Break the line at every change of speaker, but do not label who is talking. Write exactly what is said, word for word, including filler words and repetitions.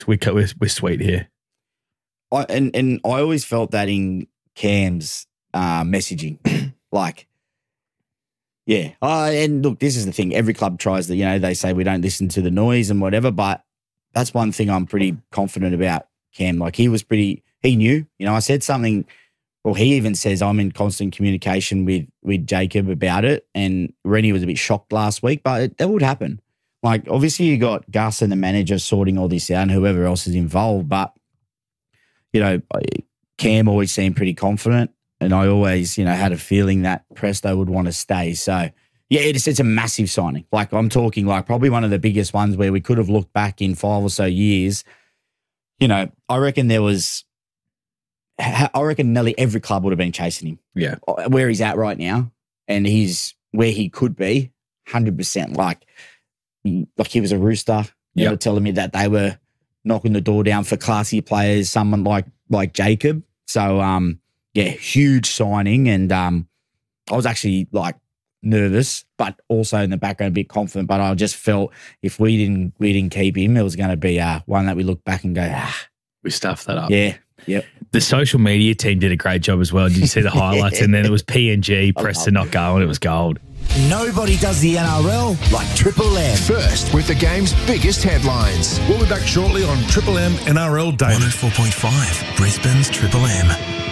We we're, we're sweet here.
I, and and I always felt that in Cam's uh, messaging, like, yeah. Uh, and look, this is the thing. Every club tries that. You know, they say we don't listen to the noise and whatever, but that's one thing I'm pretty confident about Cam. Like he was pretty. He knew. You know, I said something. Well, he even says I'm in constant communication with with Jacob about it, and Rennie was a bit shocked last week, but it, that would happen. Like, obviously, you got Gus and the manager sorting all this out and whoever else is involved. But, you know, Cam always seemed pretty confident. And I always, you know, had a feeling that Presto would want to stay. So, yeah, it's, it's a massive signing. Like, I'm talking like probably one of the biggest ones where we could have looked back in five or so years. You know, I reckon there was, I reckon nearly every club would have been chasing him.
Yeah.
Where he's at right now. And he's where he could be, one hundred percent. Like, Like he was a Rooster, you yep. know, telling me that they were knocking the door down for classy players, someone like like Jacob. So, um, yeah, huge signing. And um, I was actually like nervous, but also in the background a bit confident. But I just felt if we didn't we didn't keep him, it was going to be uh, one that we look back and go, ah.
We stuffed that up.
Yeah, yep.
The social media team did a great job as well. Did you see the highlights? yeah. And then it was P N G, Preston not going. It was gold.
Nobody does the N R L like Triple M.
First with the game's biggest headlines.
We'll be back shortly on Triple M N R L Daily.
one oh four point five, Brisbane's Triple M.